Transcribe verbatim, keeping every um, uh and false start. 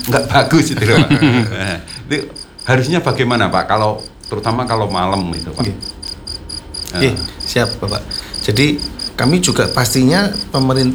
nggak bagus itu Pak. Itu harusnya bagaimana Pak kalau terutama kalau malam itu Pak? Oke, okay. uh. siap Bapak. Jadi kami juga pastinya pemerintah